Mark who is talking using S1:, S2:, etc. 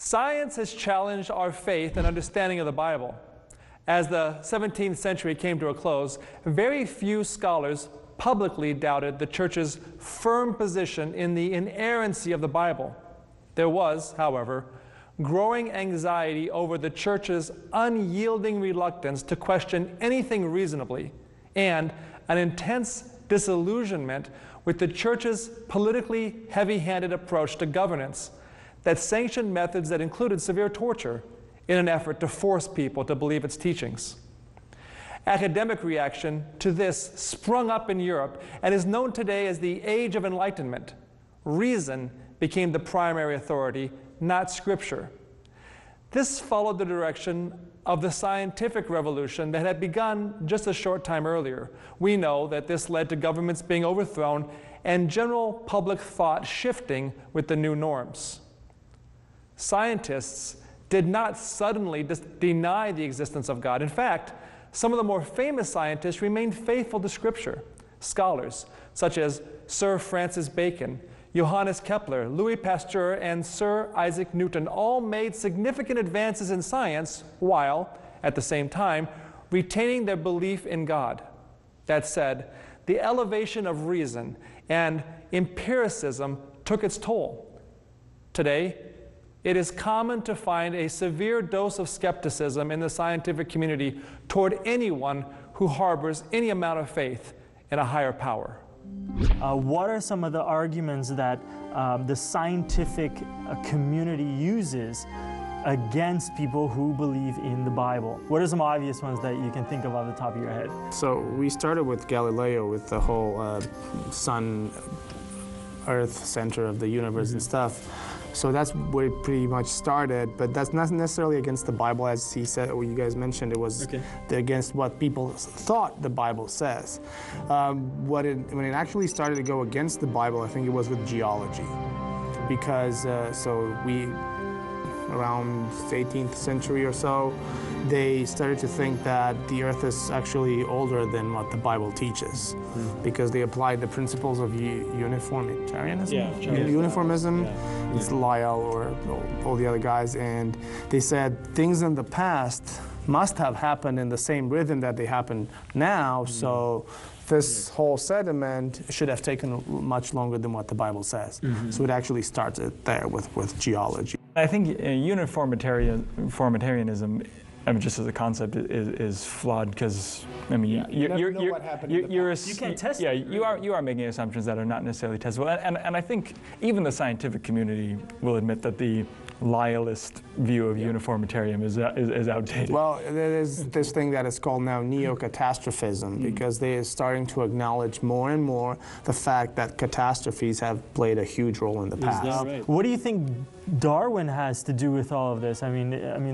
S1: Science has challenged our faith and understanding of the Bible. As the 17th century came to a close, very few scholars publicly doubted the Church's firm position in the inerrancy of the Bible. There was, however, growing anxiety over the Church's unyielding reluctance to question anything reasonably, and an intense disillusionment with the Church's politically heavy-handed approach to governance that sanctioned methods that included severe torture in an effort to force people to believe its teachings. Academic reaction to this sprung up in Europe and is known today as the Age of Enlightenment. Reason became the primary authority, not Scripture. This followed the direction of the scientific revolution that had begun just a short time earlier. We know that this led to governments being overthrown and general public thought shifting with the new norms. Scientists did not suddenly deny the existence of God. In fact, some of the more famous scientists remained faithful to Scripture. Scholars such as Sir Francis Bacon, Johannes Kepler, Louis Pasteur, and Sir Isaac Newton all made significant advances in science while, at the same time, retaining their belief in God. That said, the elevation of reason and empiricism took its toll. Today, it is common to find a severe dose of skepticism in the scientific community toward anyone who harbors any amount of faith in a higher power.
S2: What are some of the arguments that the scientific community uses against people who believe in the Bible? What are some obvious ones that you can think of off the top of your head?
S3: So we started with Galileo with the whole sun, earth center of the universe and stuff. So that's where it pretty much started, but that's not necessarily against the Bible, as he said, or you guys mentioned. It was against what people thought the Bible says. When it actually started to go against the Bible, I think it was with geology, because around the 18th century or so, they started to think that the Earth is actually older than what the Bible teaches, because they applied the principles of uniformitarianism. Uniformism. It's Lyell or all the other guys, and they said things in the past must have happened in the same rhythm that they happen now, so this whole sediment should have taken much longer than what the Bible says. So it actually started there with geology.
S4: I think uniformitarianism, I mean, just as a concept, is flawed because I mean you can't test it. You are making assumptions that are not necessarily testable, and I think even the scientific community will admit that the Lyellist view of uniformitarianism is outdated.
S3: Well, there is this thing that is called now neo-catastrophism, because they are starting to acknowledge more and more the fact that catastrophes have played a huge role in the past.
S2: What do you think Darwin has to do with all of this? I mean